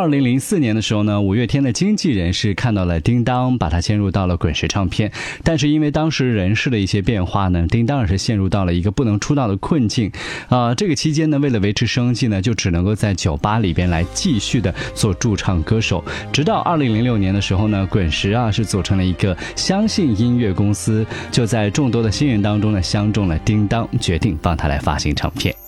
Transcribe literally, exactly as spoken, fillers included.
二零零四年的时候呢，五月天的经纪人是看到了叮当，把他签入到了滚石唱片。但是因为当时人事的一些变化呢，叮当也是陷入到了一个不能出道的困境。啊、呃，这个期间呢，为了维持生计呢，就只能够在酒吧里边来继续的做驻唱歌手。直到二零零六年的时候呢，滚石啊是组成了一个相信音乐公司，就在众多的新人当中呢，相中了叮当，决定帮他来发行唱片。